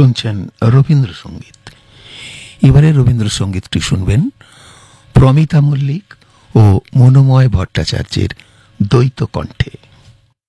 শুনছেন রবীন্দ্রসঙ্গীত। এবারে রবীন্দ্রসঙ্গীতটি শুনবেন প্রমিতা মল্লিক ও মনোময় ভট্টাচার্যের দ্বৈত কণ্ঠে।